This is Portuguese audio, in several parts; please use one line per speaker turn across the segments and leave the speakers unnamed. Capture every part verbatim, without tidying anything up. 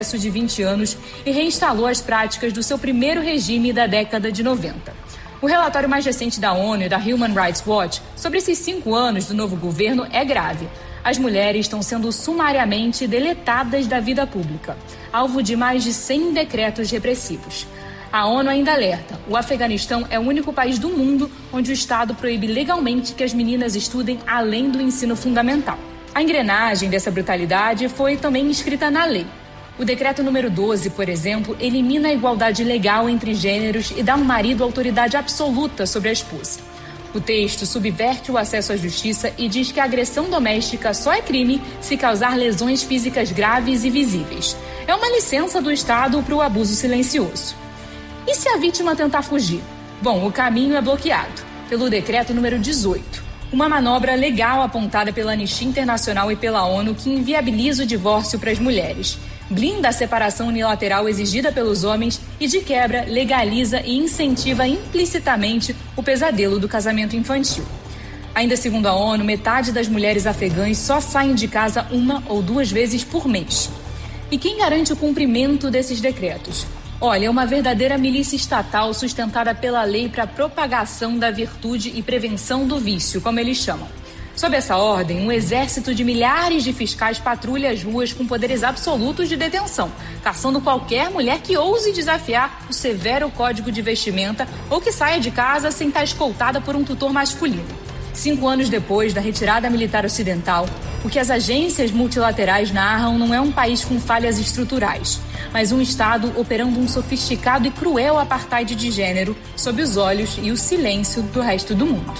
de vinte anos e reinstalou as práticas do seu primeiro regime da década de noventa. O relatório mais recente da ONU e da Human Rights Watch sobre esses cinco anos do novo governo é grave. As mulheres estão sendo sumariamente deletadas da vida pública, alvo de mais de cem decretos repressivos. A ONU ainda alerta: o Afeganistão é o único país do mundo onde o Estado proíbe legalmente que as meninas estudem além do ensino fundamental. A engrenagem dessa brutalidade foi também escrita na lei. O decreto número doze, por exemplo, elimina a igualdade legal entre gêneros e dá ao marido autoridade absoluta sobre a esposa. O texto subverte o acesso à justiça e diz que a agressão doméstica só é crime se causar lesões físicas graves e visíveis. É uma licença do Estado para o abuso silencioso. E se a vítima tentar fugir? Bom, o caminho é bloqueado pelo decreto número dezoito. Uma manobra legal apontada pela Anistia Internacional e pela ONU que inviabiliza o divórcio para as mulheres. Blinda a separação unilateral exigida pelos homens e, de quebra, legaliza e incentiva implicitamente o pesadelo do casamento infantil. Ainda segundo a ONU, metade das mulheres afegãs só saem de casa uma ou duas vezes por mês. E quem garante o cumprimento desses decretos? Olha, é uma verdadeira milícia estatal sustentada pela lei para a propagação da virtude e prevenção do vício, como eles chamam. Sob essa ordem, um exército de milhares de fiscais patrulha as ruas com poderes absolutos de detenção, caçando qualquer mulher que ouse desafiar o severo código de vestimenta ou que saia de casa sem estar escoltada por um tutor masculino. Cinco anos depois da retirada militar ocidental, o que as agências multilaterais narram não é um país com falhas estruturais, mas um Estado operando um sofisticado e cruel apartheid de gênero sob os olhos e o silêncio do resto do mundo.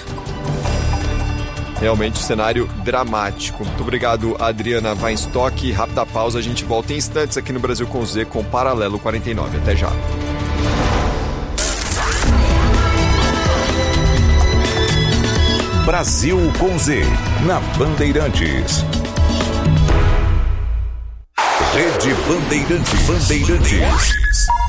Realmente cenário dramático. Muito obrigado, Adriana Weinstock. Rápida pausa, a gente volta em instantes aqui no Brasil com Z com Paralelo quarenta e nove. Até já.
Brasil com Z, na Bandeirantes. Rede Bandeirantes. Bandeirantes.